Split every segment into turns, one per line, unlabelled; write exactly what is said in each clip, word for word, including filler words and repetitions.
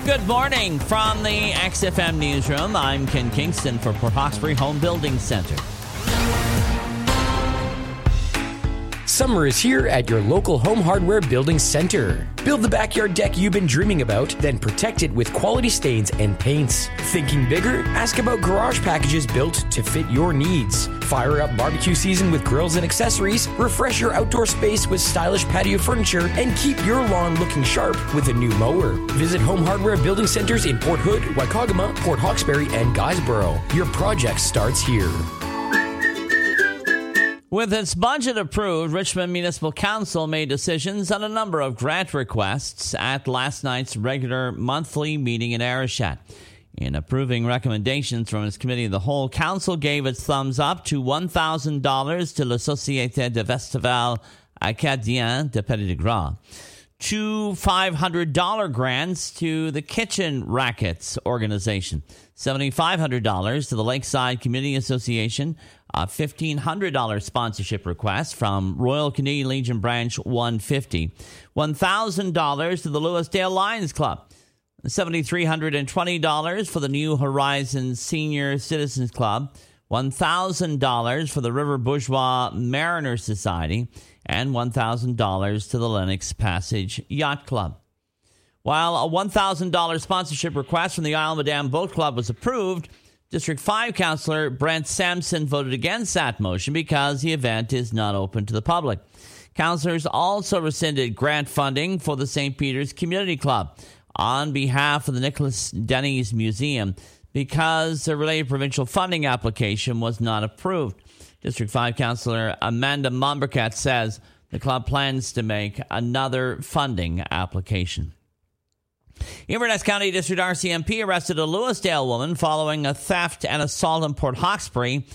Good morning from the X F M Newsroom. I'm Ken Kingston for Port Hawkesbury Home Building Center.
Summer is here at your local home hardware building center. Build the backyard deck you've been dreaming about, then protect it with quality stains and paints. Thinking bigger? Ask about garage packages built to fit your needs. Fire up barbecue season with grills and accessories, refresh your outdoor space with stylish patio furniture, and keep your lawn looking sharp with a new mower. Visit Home Hardware Building Centers in Port Hood, Waikagama, Port Hawkesbury, and Guysborough. Your project starts here.
With its budget approved, Richmond Municipal Council made decisions on a number of grant requests at last night's regular monthly meeting in Arichat. In approving recommendations from its Committee of the Whole, Council gave its thumbs up to one thousand dollars to La Société de Festival Acadien de Petit de Gras, two five hundred dollars grants to the Kitchen Rackets organization, seven thousand five hundred dollars to the Lakeside Community Association, a fifteen hundred dollars sponsorship request from Royal Canadian Legion Branch one hundred fifty dollars, one thousand dollars to the Lewisdale Lions Club, seven thousand three hundred twenty dollars for the New Horizons Senior Citizens Club, one thousand dollars for the River Bourgeois Mariner Society, and one thousand dollars to the Lennox Passage Yacht Club. While a one thousand dollars sponsorship request from the Isle Madame Boat Club was approved, District five Councillor Brent Sampson voted against that motion because the event is not open to the public. Councillors also rescinded grant funding for the Saint Peter's Community Club on behalf of the Nicholas Denny's Museum because the related provincial funding application was not approved. District five Councillor Amanda Mombercat says the club plans to make another funding application. Inverness County District R C M P arrested a Lewisdale woman following a theft and assault in Port Hawkesbury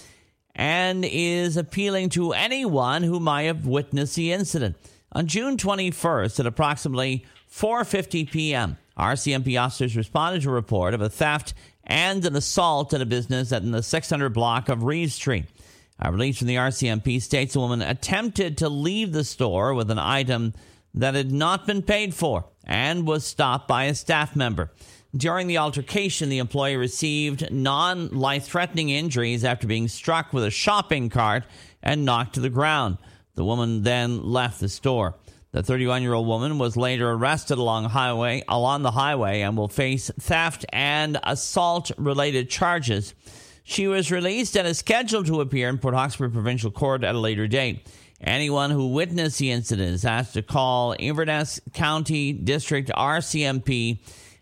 and is appealing to anyone who might have witnessed the incident. On June twenty-first at approximately four fifty p.m., R C M P officers responded to a report of a theft and an assault at a business in the six hundred block of Reeves Street. A release from the R C M P states a woman attempted to leave the store with an item that had not been paid for and was stopped by a staff member. During the altercation, the employee received non-life-threatening injuries after being struck with a shopping cart and knocked to the ground. The woman then left the store. The thirty-one-year-old woman was later arrested along highway along the highway and will face theft and assault-related charges. She was released and is scheduled to appear in Port Hawkesbury Provincial Court at a later date. Anyone who witnessed the incident is asked to call Inverness County District R C M P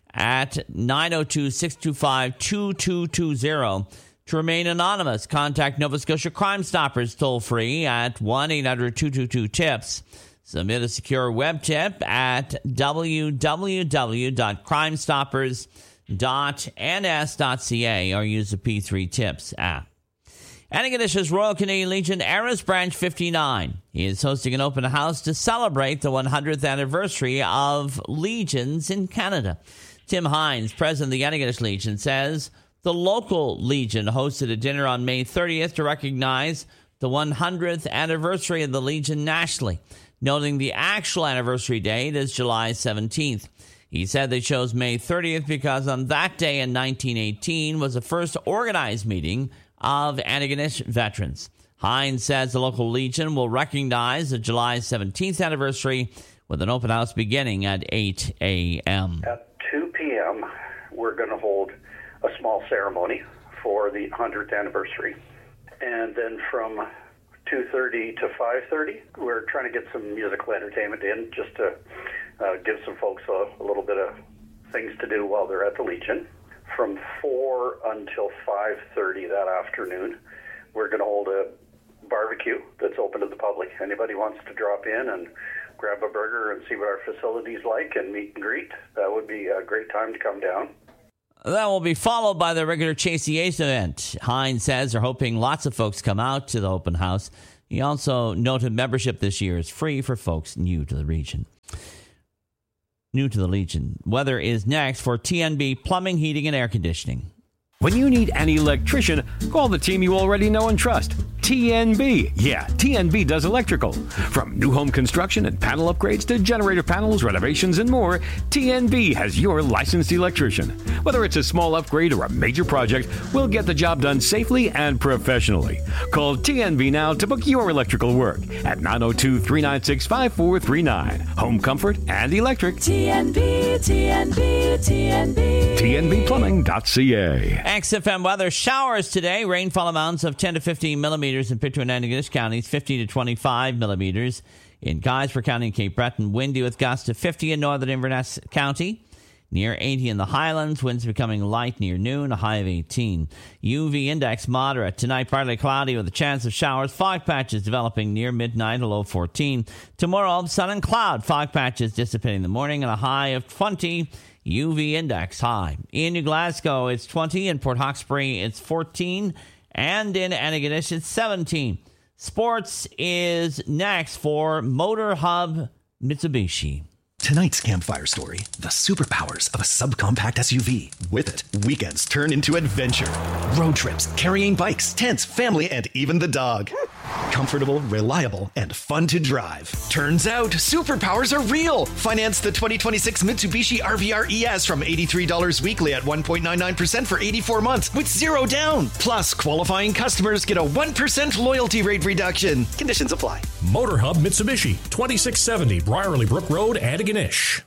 at nine oh two, six two five, two two two zero. To remain anonymous, contact Nova Scotia Crime Stoppers toll-free at one eight hundred two two two tips. Submit a secure web tip at w w w dot crime stoppers dot n s dot c a or use the P three Tips app. Antigonish's Royal Canadian Legion Eras Branch fifty-nine is hosting an open house to celebrate the one hundredth anniversary of Legions in Canada. Tim Hines, president of the Antigonish Legion, says the local Legion hosted a dinner on May thirtieth to recognize the one hundredth anniversary of the Legion nationally, noting the actual anniversary date is July seventeenth. He said they chose May thirtieth because on that day in nineteen eighteen was the first organized meeting of Antigonish veterans. Hines says the local Legion will recognize the July seventeenth anniversary with an open house beginning at eight a.m.
At two p.m., we're going to hold a small ceremony for the one hundredth anniversary. And then from two thirty to five thirty, we're trying to get some musical entertainment in just to uh, give some folks a, a little bit of things to do while they're at the Legion. From four until five thirty that afternoon, we're going to hold a barbecue that's open to the public. Anybody wants to drop in and grab a burger and see what our facility's like and meet and greet, that would be a great time to come down.
That will be followed by the regular Chasey Ace event. Hines says they're hoping lots of folks come out to the open house. He also noted membership this year is free for folks new to the region. New to the Legion. Weather is next for T N B Plumbing, Heating, and Air Conditioning.
When you need an electrician, call the team you already know and trust. T T N B. Yeah, T N B does electrical. From new home construction and panel upgrades to generator panels, renovations, and more, T N B has your licensed electrician. Whether it's a small upgrade or a major project, we'll get the job done safely and professionally. Call T N B now to book your electrical work at nine oh two, three nine six, five four three nine. Home comfort and electric.
T N B, T N B, T N B.
T N B plumbing dot C A.
X F M weather. Showers today. Rainfall amounts of ten to fifteen millimeters in Pittsburgh and Antigonish counties, fifty to twenty-five millimeters in Guysborough County and Cape Breton. Windy with gusts to fifty in northern Inverness County. Near eighty in the Highlands. Winds becoming light near noon, a high of eighteen. U V index moderate. Tonight, partly cloudy with a chance of showers. Fog patches developing near midnight, a low of fourteen. Tomorrow, sun and cloud. Fog patches dissipating in the morning and a high of twenty. U V index high. In New Glasgow, it's twenty. In Port Hawkesbury, it's fourteen. And in Antigonish, it's seventeen. Sports is next for Motor Hub Mitsubishi.
Tonight's campfire story, the superpowers of a subcompact S U V. With it, weekends turn into adventure. Road trips, carrying bikes, tents, family, and even the dog. Comfortable, reliable, and fun to drive. Turns out, superpowers are real. Finance the twenty twenty-six Mitsubishi R V R E S from eighty-three dollars weekly at one point nine nine percent for eighty-four months with zero down. Plus, qualifying customers get a one percent loyalty rate reduction. Conditions apply.
Motor Hub Mitsubishi, twenty-six seventy Briarley Brook Road, Antigonish.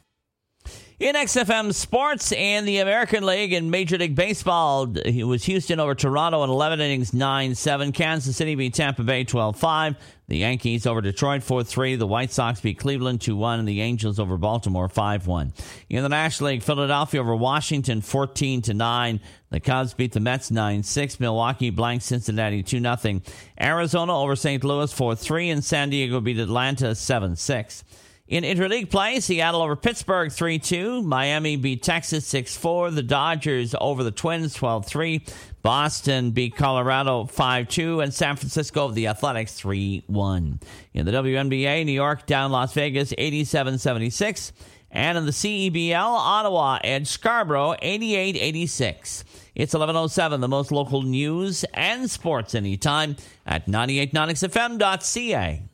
In X F M Sports and the American League in Major League Baseball, it was Houston over Toronto in eleven innings, nine seven. Kansas City beat Tampa Bay twelve five. The Yankees over Detroit four three. The White Sox beat Cleveland two one. And the Angels over Baltimore five one. In the National League, Philadelphia over Washington fourteen to nine. The Cubs beat the Mets nine six. Milwaukee blanked Cincinnati two nothing. Arizona over Saint Louis four three. And San Diego beat Atlanta seven six. In interleague play, Seattle over Pittsburgh three two. Miami beat Texas six four. The Dodgers over the Twins twelve three. Boston beat Colorado five two. And San Francisco over the Athletics three one. In the W N B A, New York down Las Vegas eighty-seven seventy-six. And in the C E B L, Ottawa edged Scarborough eighty-eight eighty-six. It's eleven oh seven, the most local news and sports anytime at ninety-eight point nine X F M dot C A.